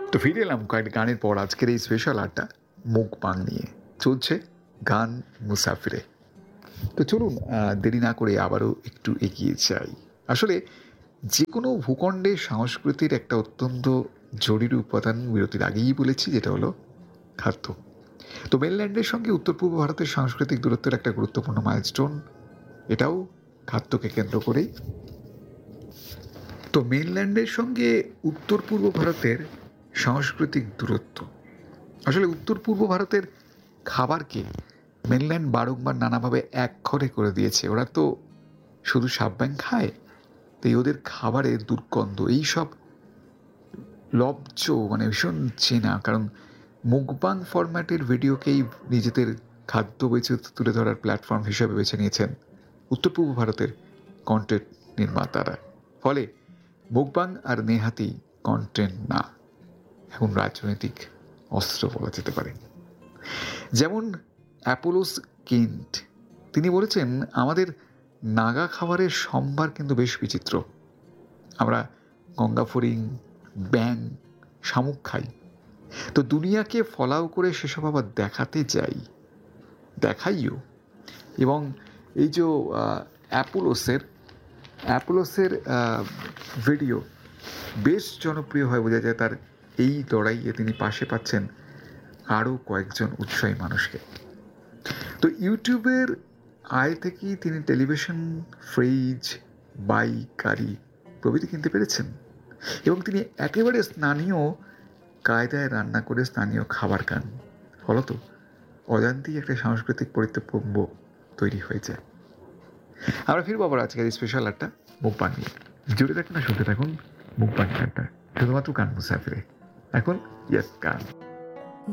তো ফিরে এলাম কয়েকটি গানের পর আজকের এই স্পেশাল আড্ডা মুখবাং নিয়ে। চলছে গান মুসাফিরে। তো চলুন দেরি না করে আবারও একটু এগিয়ে যাই। আসলে যে কোনো ভূখণ্ডে সংস্কৃতির একটা অত্যন্ত জরুরি উপাদান বিরতির আগেই বলেছি, যেটা হলো খাদ্য। তো মেনল্যান্ডের সঙ্গে উত্তর পূর্ব ভারতের সাংস্কৃতিক দূরত্বের একটা গুরুত্বপূর্ণ মাইলস্টোন, এটাও খাদ্যকে কেন্দ্র করেই। তো মেনল্যান্ডের সঙ্গে উত্তর পূর্ব ভারতের সাংস্কৃতিক দূরত্ব, আসলে উত্তর পূর্ব ভারতের খাবারকে মেনল্যান্ড বারংবার নানাভাবে একঘরে করে দিয়েছে। ওরা তো শুধু সাবব্যাং খায়, তাই ওদের খাবারের দুর্গন্ধ এইসব লব্জ মানে ভীষণ চেনা, কারণ মুকবাং ফরম্যাটের ভিডিওকেই নিজেদের খাদ্য বৈচিত্র্য তুলে ধরার প্ল্যাটফর্ম হিসেবে বেছে নিয়েছেন উত্তর পূর্ব ভারতের কন্টেন্ট নির্মাতারা। ফলে মুকবাং আর নেহাতি কন্টেন্ট না, এখন রাজনৈতিক অস্ত্র বলা যেতে পারে। যেমন অ্যাপোলোস কেন্ট, তিনি বলেছেন আমাদের নাগা খাবারের সম্ভার কিন্তু বেশ বিচিত্র। আমরা গঙ্গা ফড়িং, ব্যাং, শামুক খাই, তো দুনিয়াকে ফলাও করে সেসব আবার দেখাইও। এবং এই যে অ্যাপোলোসের ভিডিও বেশ জনপ্রিয় হয়, বোঝা যায় তার এই লড়াইয়ে তিনি পাশে পাচ্ছেন আরও কয়েকজন উৎসাহী মানুষকে। তো ইউটিউবের আয় থেকেই তিনি টেলিভিশন, ফ্রিজ, বাইক, গাড়ি প্রভৃতি কিনতে পেরেছেন, এবং তিনি একেবারে স্থানীয় কায়দায় রান্না করে স্থানীয় খাবার খান। ফলত অজান্তেই একটা সাংস্কৃতিক পরিত্যক্তব্য তৈরি হয়ে যায়। আমরা ফিরবো আবার আজকের এই স্পেশাল আড্ডা মুকবাং নিয়ে। জুড়ে থাকুন না শুনতে থাকুন মুকবাং আড্ডা, শুধুমাত্র গান মুসাফিরে। এখন ইয়েস গান।